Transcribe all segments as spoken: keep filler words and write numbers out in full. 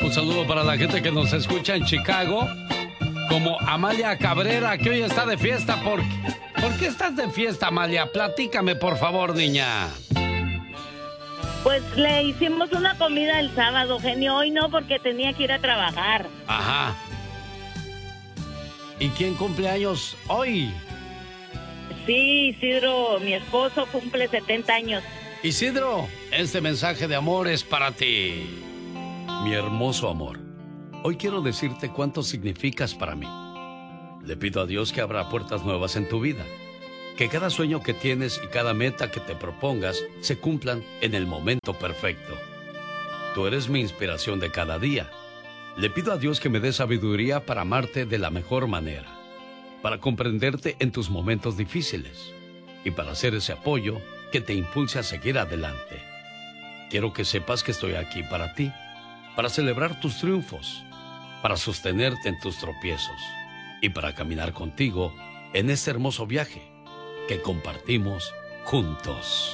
Un saludo para la gente que nos escucha en Chicago, como Amalia Cabrera, que hoy está de fiesta. ¿Por, ¿Por qué estás de fiesta, Amalia? Platícame, por favor, niña. Pues le hicimos una comida el sábado, genio. Hoy no, porque tenía que ir a trabajar. Ajá. ¿Y quién cumple años hoy? Sí, Isidro, mi esposo cumple setenta años. Isidro, este mensaje de amor es para ti. Mi hermoso amor, hoy quiero decirte cuánto significas para mí. Le pido a Dios que abra puertas nuevas en tu vida. Que cada sueño que tienes y cada meta que te propongas se cumplan en el momento perfecto. Tú eres mi inspiración de cada día. Le pido a Dios que me dé sabiduría para amarte de la mejor manera, para comprenderte en tus momentos difíciles y para hacer ese apoyo que te impulse a seguir adelante. Quiero que sepas que estoy aquí para ti, para celebrar tus triunfos, para sostenerte en tus tropiezos y para caminar contigo en este hermoso viaje que compartimos juntos.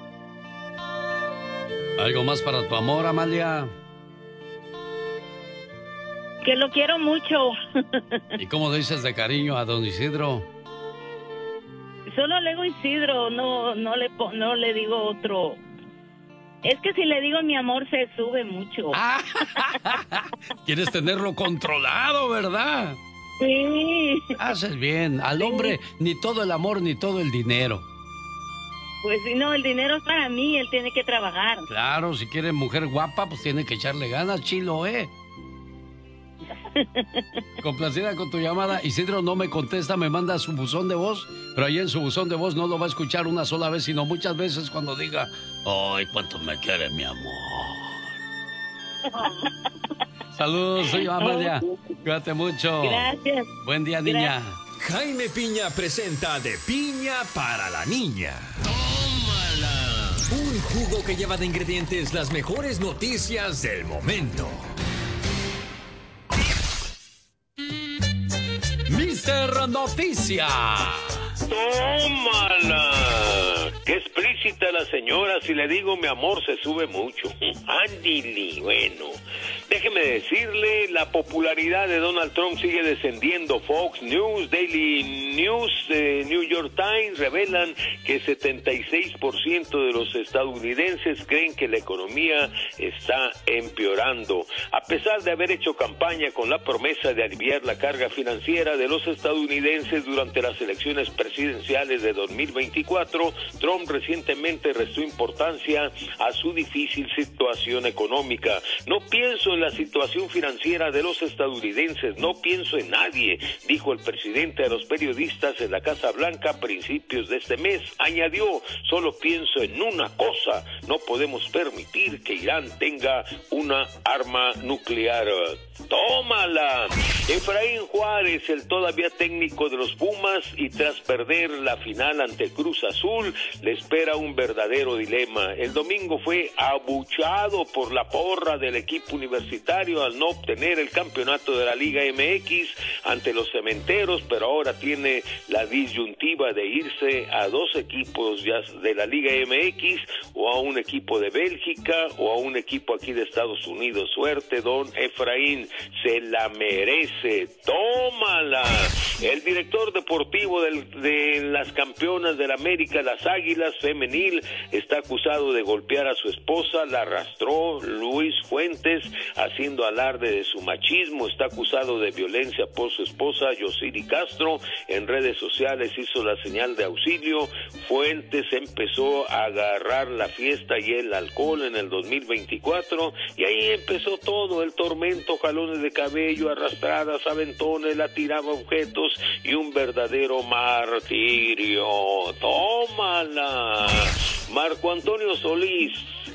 ¿Algo más para tu amor, Amalia? Que lo quiero mucho. ¿Y cómo dices de cariño a don Isidro? Solo le digo Isidro, no, no, le, no le digo otro. Es que si le digo mi amor se sube mucho. Ah, quieres tenerlo controlado, ¿verdad? Sí. Haces bien. Al hombre ni todo el amor ni todo el dinero. Pues si no, el dinero es para mí, él tiene que trabajar. Claro, si quiere mujer guapa, pues tiene que echarle ganas, chilo, ¿eh? Complacida con tu llamada. Isidro no me contesta, me manda su buzón de voz, pero ahí en su buzón de voz no lo va a escuchar una sola vez, sino muchas veces cuando diga: ¡ay, cuánto me quiere mi amor! Saludos, soy Amalia. Cuídate mucho. Gracias. Buen día, niña. Gracias. Jaime Piña presenta De Piña para la Niña. ¡Tómala! Un jugo que lleva de ingredientes las mejores noticias del momento. Mister Noticia. ¡Tómala! ¡Qué explícita la señora! Si le digo mi amor se sube mucho. ¡Ándili! Bueno, déjeme decirle, la popularidad de Donald Trump sigue descendiendo. Fox News, Daily News, eh, New York Times revelan que setenta y seis por ciento de los estadounidenses creen que la economía está empeorando. A pesar de haber hecho campaña con la promesa de aliviar la carga financiera de los estadounidenses durante las elecciones presidenciales de dos mil veinticuatro, Trump recientemente restó importancia a su difícil situación económica. No pienso en la situación financiera de los estadounidenses, no pienso en nadie, dijo el presidente a los periodistas en la Casa Blanca a principios de este mes. Añadió: solo pienso en una cosa, no podemos permitir que Irán tenga una arma nuclear. ¡Tómala! Efraín Juárez, el todavía técnico de los Pumas, y tras perder la final ante Cruz Azul, le espera un verdadero dilema. El domingo fue abuchado por la porra del equipo universitario al no obtener el campeonato de la Liga M X ante los Cementeros, pero ahora tiene la disyuntiva de irse a dos equipos ya de la Liga M X, o a un equipo de Bélgica, o a un equipo aquí de Estados Unidos. Suerte, don Efraín, se la merece. ¡Tómala! El director deportivo del, de las campeonas del América, las Águilas Femenil, está acusado de golpear a su esposa. La arrastró Luis Fuentes, haciendo alarde de su machismo. Está acusado de violencia por su esposa, Yosiri Castro. En redes sociales hizo la señal de auxilio. Fuentes empezó a agarrar la fiesta y el alcohol en el dos mil veinticuatro, y ahí empezó todo el tormento: jalones de cabello, arrastradas, aventones, la tiraba objetos y un verdadero martirio. ¡Tómala! Marco Antonio Solís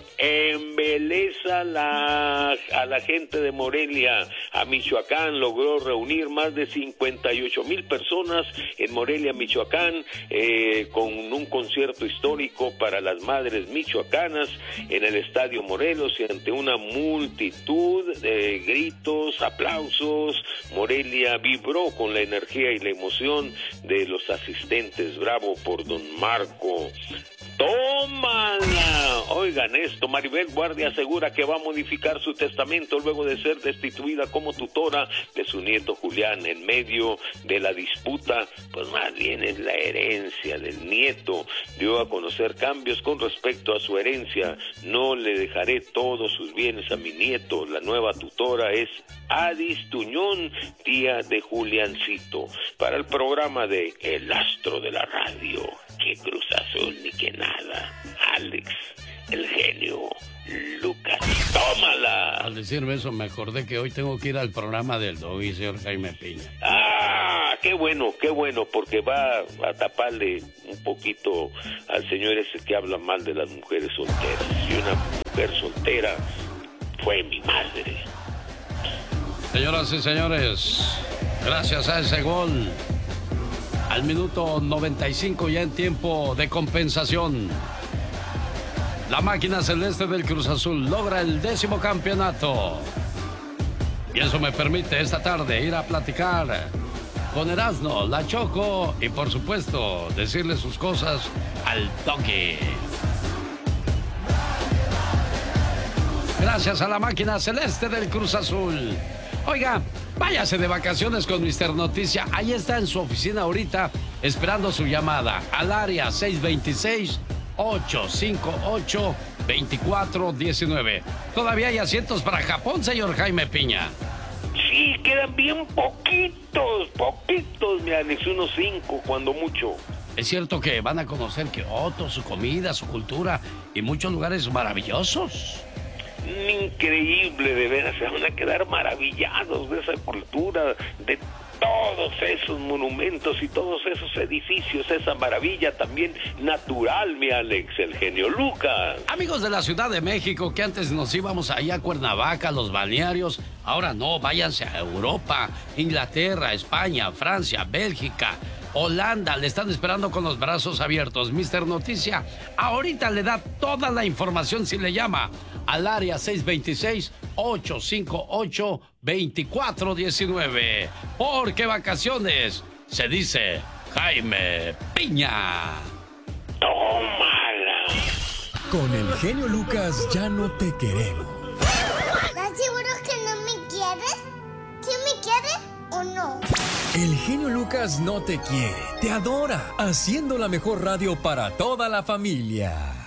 embeleza la, a la gente de Morelia. A Michoacán logró reunir más de cincuenta y ocho mil personas en Morelia, Michoacán, eh, con un concierto histórico para las madres michoacanas en el Estadio Morelos, y ante una multitud de gritos, aplausos, Morelia vibró con la energía y la emoción de los asistentes. Bravo por don Marco. ¡Tómala! Oigan esto, Maribel Guardia asegura que va a modificar su testamento luego de ser destituida como tutora de su nieto Julián en medio de la disputa, pues más bien es la herencia del nieto. Dio a conocer cambios con respecto a su herencia. No le dejaré todos sus bienes a mi nieto. La nueva tutora es Adis Tuñón, tía de Juliancito. Para el programa de El Astro de la Radio, que Cruz Azul ni que nada, Alex, el genio Lucas. ¡Tómala! Al decirme eso me acordé que hoy tengo que ir al programa del Doggy, señor Jaime Piña. ¡Ah! ¡Qué bueno, qué bueno! Porque va a taparle un poquito al señor ese que habla mal de las mujeres solteras. Y una mujer soltera fue mi madre. Señoras y señores, gracias a ese gol, al minuto noventa y cinco ya en tiempo de compensación, la máquina celeste del Cruz Azul logra el décimo campeonato. Y eso me permite esta tarde ir a platicar con Erasmo, la Choco y por supuesto decirle sus cosas al Doggy. Gracias a la máquina celeste del Cruz Azul. Oiga, váyase de vacaciones con mister Noticia. Ahí está en su oficina ahorita, esperando su llamada al área seis dos seis, ocho cinco ocho, dos cuatro uno nueve. Todavía hay asientos para Japón, señor Jaime Piña. Sí, quedan bien poquitos, poquitos, mi Alex, unos cinco, cuando mucho. Es cierto que van a conocer Kioto, su comida, su cultura y muchos lugares maravillosos. Increíble, de veras, se van a quedar maravillados de esa cultura, de todos esos monumentos y todos esos edificios, esa maravilla también natural, mi Alex, el genio Lucas. Amigos de la Ciudad de México, que antes nos íbamos allá a Cuernavaca, los balnearios, ahora no, váyanse a Europa, Inglaterra, España, Francia, Bélgica, Holanda, le están esperando con los brazos abiertos. mister Noticia ahorita le da toda la información si le llama al área seis dos seis, ocho cinco ocho, dos cuatro uno nueve. Porque vacaciones se dice Jaime Piña. ¡Tómala! Con el genio Lucas ya no te queremos. ¿Estás seguro que no me quieres? ¿Sí me quieres o no? El genio Lucas no te quiere, te adora, haciendo la mejor radio para toda la familia.